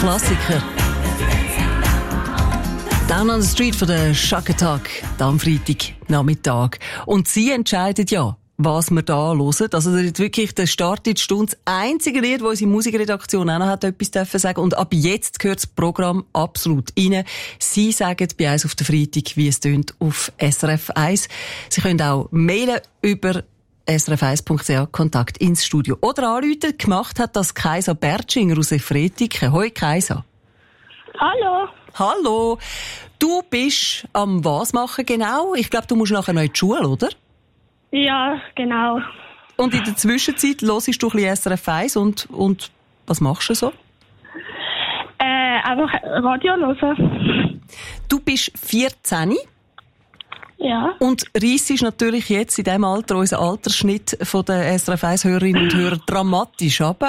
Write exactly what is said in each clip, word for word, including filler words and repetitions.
Klassiker. Down on the Street von der Shaka Attack, am Freitagnachmittag. Und sie entscheiden ja, was wir da hören. Also das ist wirklich der Start in die Stunde. Das einzige Lied, das unsere Musikredaktion auch noch hat etwas dürfen sagen. Und ab jetzt gehört das Programm absolut rein. Sie sagen bei uns auf den Freitag, wie es tönt, auf S R F eins. Sie können auch mailen über S R F eins Punkt C H, Kontakt ins Studio. Oder anrufen. Gemacht hat das Kaisa Bertschinger aus Efretiken. Hoi Kaisa. Hallo. Hallo. Du bist am was machen genau? Ich glaube, du musst nachher noch in die Schule, oder? Ja, genau. Und in der Zwischenzeit hörst du ein bisschen S R F eins und, und was machst du so? Äh, einfach Radio hören. Du bist vierzehn Ja. und reissest natürlich jetzt in diesem Alter unseren Altersschnitt von den S R F eins-Hörerinnen und Hörern dramatisch ab.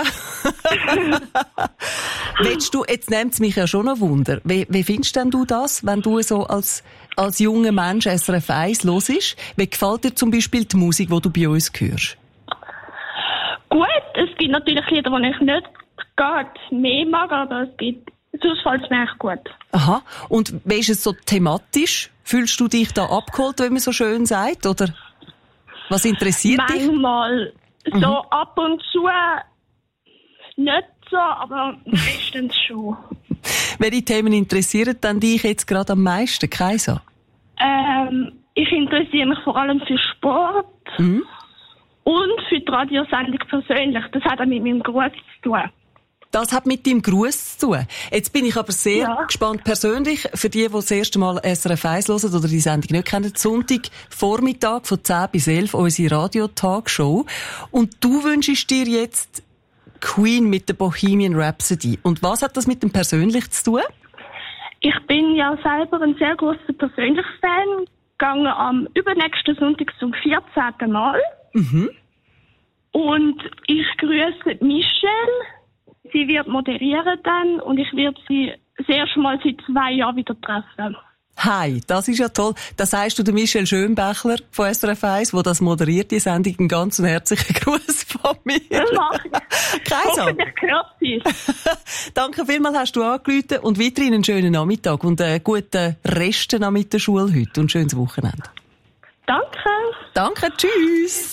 Willst du, jetzt nimmt es mich ja schon ein Wunder, wie, wie findest denn du das, wenn du so als, als junger Mensch S R F eins hörst? Wie gefällt dir zum Beispiel die Musik, die du bei uns hörst? Gut, es gibt natürlich Lieder, die ich nicht gerade mehr mag, aber es gibt, sonst fällt es mir echt gut. Aha. Und wie ist es so thematisch? Fühlst du dich da abgeholt, wie man so schön sagt? Oder was interessiert dich? Manchmal so Mhm. ab und zu nicht so, aber meistens schon. Welche Themen interessieren denn dich jetzt gerade am meisten, Kaisa? Ähm, ich interessiere mich vor allem für Sport Mhm. und für die Radiosendung persönlich. Das hat auch mit meinem Gruß zu tun. Das hat mit deinem Gruß zu tun. Jetzt bin ich aber sehr Ja. gespannt persönlich, für die, die das erste Mal S R F eins hören oder die Sendung nicht kennen, Sonntag Vormittag von zehn bis elf unsere Radio-Talkshow. Und du wünschst dir jetzt Queen mit der Bohemian Rhapsody. Und was hat das mit dem persönlich zu tun? Ich bin ja selber ein sehr grosser Persönlich-Fan. Gegangen am übernächsten Sonntag zum vierzehnten Mal. Mhm. Und ich grüße Michelle. Sie wird moderieren dann und ich werde sie das erste Mal seit zwei Jahren wieder treffen. Hi, das ist ja toll. Das sagst du der Michelle Schönbächler von S R F eins, der das moderiert, die Sendung, einen ganz herzlichen Gruß von mir. Das mache ich. Kaisa. Hoffentlich hört sie es. Danke vielmals, hast du angerufen und weiterhin einen schönen Nachmittag und einen guten Rest mit der Schule heute und ein schönes Wochenende. Danke. Danke, tschüss.